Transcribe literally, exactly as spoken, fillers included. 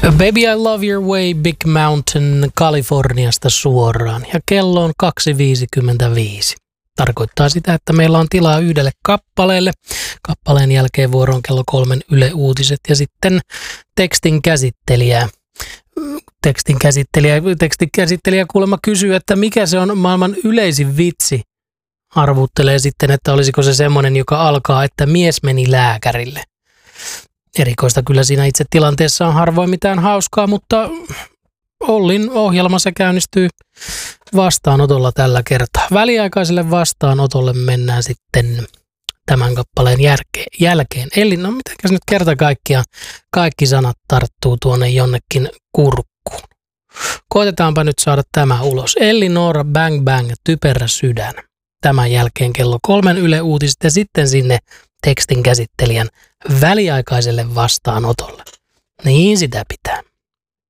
Baby I Love Your Way, Big Mountain, Kaliforniasta suoraan. Ja kello on kaksi viisikymmentäviisi. Tarkoittaa sitä, että meillä on tilaa yhdelle kappaleelle. Kappaleen jälkeen vuoroon kello kolmen Yle Uutiset ja sitten tekstin käsittelijä. Tekstin käsittelijä, tekstin käsittelijä kuulemma kysyy, että mikä se on maailman yleisin vitsi. Arvuttelee sitten, että olisiko se semmoinen, joka alkaa, että mies meni lääkärille. Erikoista kyllä siinä itse tilanteessa on harvoin mitään hauskaa, mutta Ollin ohjelma se käynnistyy vastaanotolla tällä kertaa. Väliaikaiselle vastaanotolle mennään sitten tämän kappaleen jälkeen. Eli no mitenkäs nyt kerta kaikkiaan kaikki sanat tarttuu tuonne jonnekin kurkkuun. Koitetaanpa nyt saada tämä ulos. Elli Noora Bang Bang, Typerä sydän. Tämän jälkeen kello kolmen Yle Uutiset ja sitten sinne tekstin käsittelijän väliaikaiselle vastaanotolle. Niin sitä pitää.